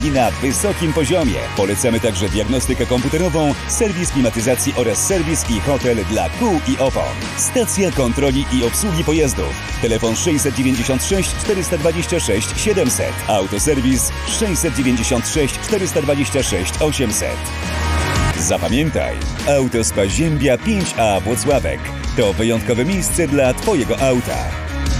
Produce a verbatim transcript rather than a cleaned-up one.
i na wysokim poziomie. Polecamy także diagnostykę komputerową, serwis klimatyzacji oraz serwis i hotel dla kół i opon. Stacja kontroli i obsługi pojazdów. Telefon sześćset dziewięćdziesiąt sześć czterysta dwadzieścia sześć siedemset. Autoserwis sześćset dziewięćdziesiąt sześć czterysta dwadzieścia sześć osiemset. Zapamiętaj, Autospa Ziębia pięć A Włocławek to wyjątkowe miejsce dla Twojego auta.